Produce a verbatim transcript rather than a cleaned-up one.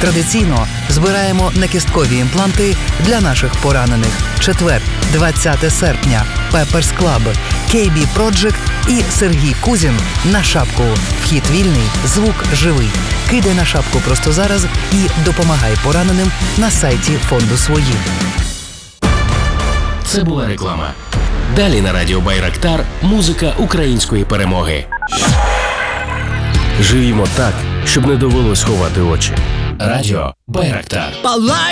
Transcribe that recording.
Традиційно збираємо накісткові імпланти для наших поранених. Четвер, двадцяте серпня. Pepper's Club, кей бі Project і Сергій Кузін на шапку. Вхід вільний, звук живий. Кидай на шапку просто зараз і допомагай пораненим на сайті фонду «Свої». Це була реклама. Далі на радіо Байрактар музика української перемоги. Живімо так, щоб не довелось ховати очі. Радіо Байрактар.